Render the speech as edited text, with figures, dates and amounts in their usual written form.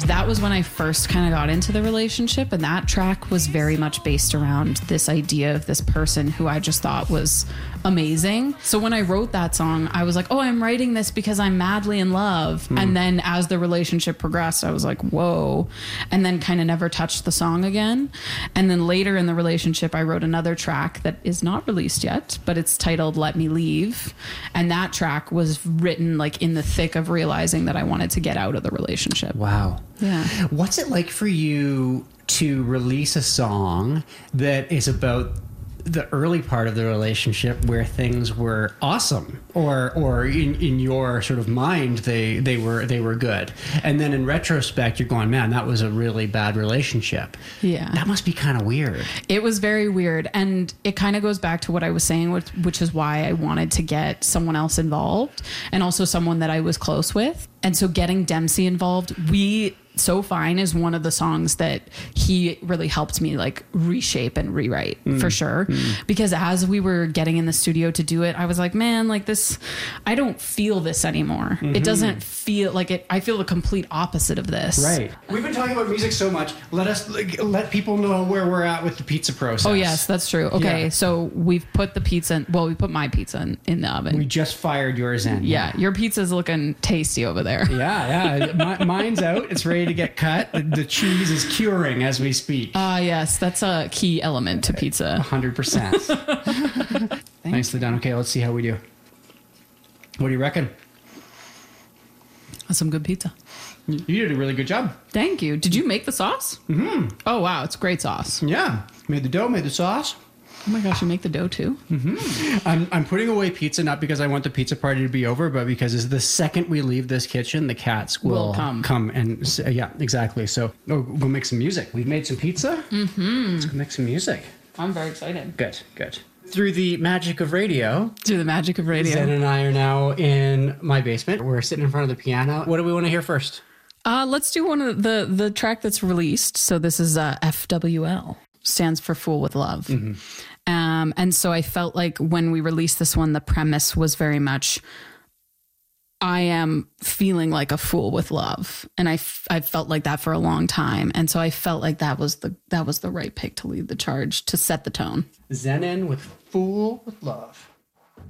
that was when I first kind of got into the relationship. And that track was very much based around this idea of this person who I just thought was amazing. So when I wrote that song, I was like, oh, I'm writing this because I'm madly in love. And then as the relationship progressed, I was like, whoa. And then kind of never touched the song again. And then later in the relationship, I wrote another track that is not released yet, but it's titled Let Me Leave. And that track was written like in the thick of realizing that I wanted to get out of the relationship. Wow. Yeah. What's it like for you to release a song that is about the early part of the relationship where things were awesome, or in your sort of mind they were good, and then in retrospect you're going, man, that was a really bad relationship? Yeah, that must be kind of weird. It was very weird, and it kind of goes back to what I was saying, which is why I wanted to get someone else involved, and also someone that I was close with. And so getting Dempsey involved, So Fine is one of the songs that he really helped me like reshape and rewrite for sure. Because as we were getting in the studio to do it, I was like, man, like this, I don't feel this anymore. It doesn't feel like it. I feel the complete opposite of this. Right. We've been talking about music so much. Let people know where we're at with the pizza process. Oh yes, that's true. Okay. Yeah. So we've put the pizza in, we put my pizza in the oven. We just fired yours in. Yeah. Your pizza's looking tasty over there. Yeah. Mine's out. It's ready to get cut. The cheese is curing as we speak. Yes, that's a key element to pizza. 100%. Nicely done. Okay, let's see how we do. What do you reckon? That's some good pizza. You did a really good job. Thank you. Did you make the sauce? Mm-hmm. Oh, wow. It's great sauce. Yeah. Made the dough, made the sauce. Oh my gosh, you make the dough too? Mm-hmm. I'm putting away pizza, not because I want the pizza party to be over, but because the second we leave this kitchen, the cats will come and yeah, exactly. So go make some music. We've made some pizza. Let's go make some music. I'm very excited. Good. Through the magic of radio. Zen and I are now in my basement. We're sitting in front of the piano. What do we want to hear first? Let's do one of the track that's released. So this is FWL. Stands for Fool with Love. And so I felt like when we released this one, the premise was very much, I am feeling like a fool with love. And I felt like that for a long time. And so I felt like that was the right pick to lead the charge, to set the tone. Zenon with Fool with Love.